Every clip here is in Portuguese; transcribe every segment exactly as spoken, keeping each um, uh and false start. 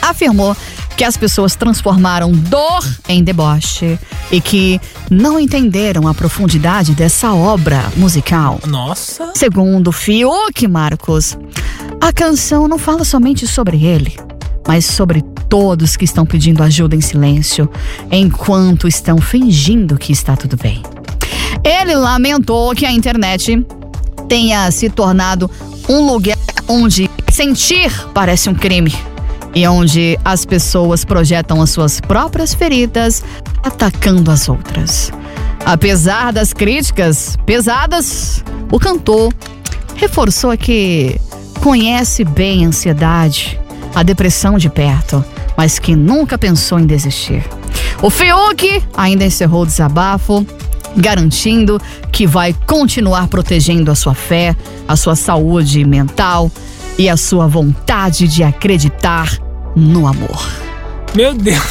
afirmou que as pessoas transformaram dor em deboche e que não entenderam a profundidade dessa obra musical. Nossa! Segundo Fiuk, Marcos, a canção não fala somente sobre ele, mas sobre todos que estão pedindo ajuda em silêncio, enquanto estão fingindo que está tudo bem. Ele lamentou que a internet tenha se tornado um lugar onde sentir parece um crime e onde as pessoas projetam as suas próprias feridas, atacando as outras. Apesar das críticas pesadas, o cantor reforçou que conhece bem a ansiedade, a depressão de perto, mas que nunca pensou em desistir. O Fiuk ainda encerrou o desabafo, garantindo que vai continuar protegendo a sua fé, a sua saúde mental e a sua vontade de acreditar no amor. Meu Deus!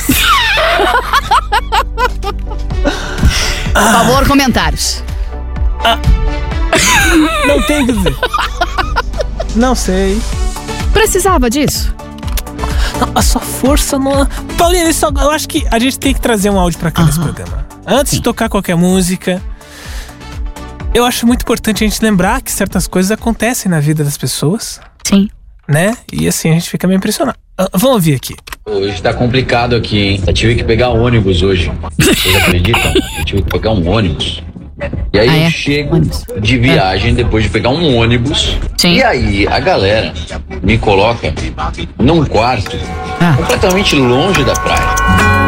Por favor, comentários. Ah. Não tem o que dizer. Não sei. Precisava disso? A sua força não... Paulinha, isso, eu acho que a gente tem que trazer um áudio pra cá nesse programa. Antes Sim. de tocar qualquer música, eu acho muito importante a gente lembrar que certas coisas acontecem na vida das pessoas. Sim. Né? E assim a gente fica meio impressionado. Uh, vamos ouvir aqui. Hoje tá complicado aqui, hein? Eu tive que pegar um ônibus hoje. Vocês acreditam? Eu tive que pegar um ônibus. E aí ah, eu é? chego ônibus. de viagem é. depois de pegar um ônibus. Sim. E aí a galera me coloca num quarto ah. completamente longe da praia.